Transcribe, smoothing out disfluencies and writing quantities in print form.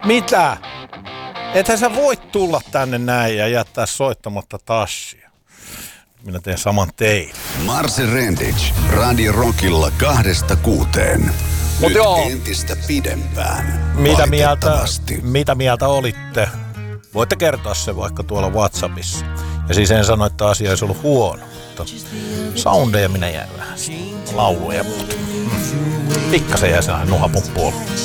Mitä? Ethän sä voi tulla tänne näin ja jättää soittamatta tassia. Minä teen saman teille. Marse Rendic, Radio Rockilla 2-6. Mut Nyt joo. entistä pidempään. Mitä mieltä olitte? Voitte kertoa se vaikka tuolla WhatsAppissa. Ja siis en sano, että asia ei ollut huono, mutta soundeja minä jäin vähän. Lauluja ja muuta. Pikkasen jäi sellainen nuhapun puolella.